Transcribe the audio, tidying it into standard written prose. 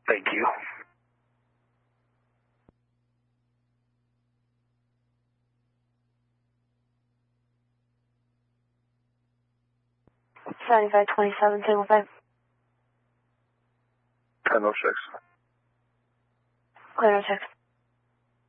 Thank you. Seventy-five 27 table 5. 1006. Clear 06.